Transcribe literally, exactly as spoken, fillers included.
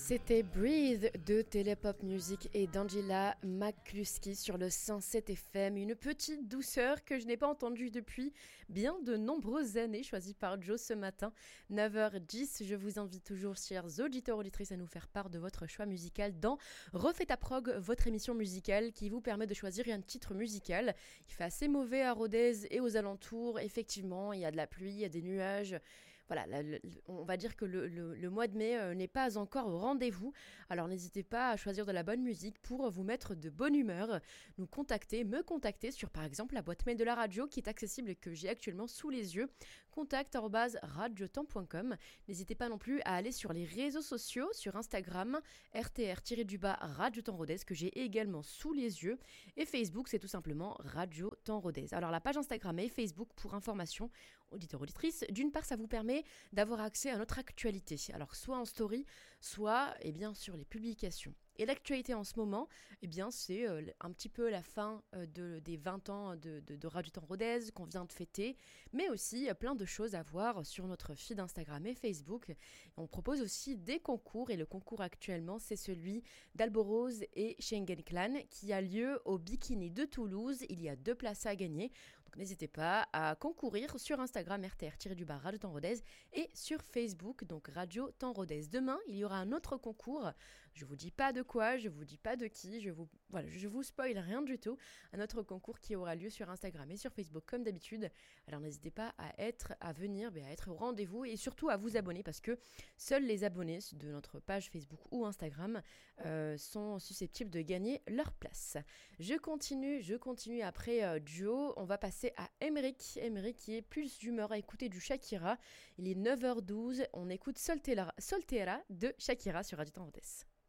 C'était Breathe de Telepop Music et d'Angela McCluskey sur le cent sept F M. Une petite douceur que je n'ai pas entendue depuis bien de nombreuses années, choisie par Joe ce matin. neuf heures dix, je vous invite toujours, chers auditeurs auditrices, à nous faire part de votre choix musical dans Refais ta prog, votre émission musicale qui vous permet de choisir un titre musical. Il fait assez mauvais à Rodez et aux alentours. Effectivement, il y a de la pluie, il y a des nuages. Voilà, la, la, on va dire que le, le, le mois de mai euh, n'est pas encore au rendez-vous. Alors n'hésitez pas à choisir de la bonne musique pour vous mettre de bonne humeur. Nous contacter, me contacter sur par exemple la boîte mail de la radio qui est accessible et que j'ai actuellement sous les yeux. contact arobase radiotemps point com. N'hésitez pas non plus à aller sur les réseaux sociaux, sur Instagram, R T R-du-bas Radiotemps Rodez que j'ai également sous les yeux. Et Facebook, c'est tout simplement Radiotemps Rodez. Alors la page Instagram et Facebook pour information, auditeurs, auditrices, d'une part ça vous permet d'avoir accès à notre actualité. Alors soit en story, soit eh bien, sur les publications. Et l'actualité en ce moment, eh bien, c'est euh, un petit peu la fin euh, de, des vingt ans de, de, de Radiotemps Rodez qu'on vient de fêter, mais aussi euh, plein de choses à voir sur notre feed Instagram et Facebook. Et on propose aussi des concours, et le concours actuellement, c'est celui d'Alborose et Schengen Clan qui a lieu au Bikini de Toulouse. Il y a deux places à gagner, donc n'hésitez pas à concourir sur Instagram R T R-du-bas Radiotemps Rodez et sur Facebook, donc Radiotemps Rodez. Demain, il y aura un autre concours, je vous dis pas de quoi, je vous dis pas de qui, je vous voilà, je vous spoil rien du tout. Un autre concours qui aura lieu sur Instagram et sur Facebook comme d'habitude. Alors n'hésitez pas à être à venir, à être au rendez-vous et surtout à vous abonner parce que seuls les abonnés de notre page Facebook ou Instagram euh, sont susceptibles de gagner leur place. Je continue, je continue après euh, Joe, on va passer à Emeric, Emeric qui est plus d'humeur à écouter du Shakira. Il est neuf heures douze, on écoute Soltera, Soltera de Shakira sur Radiotemps Rodez.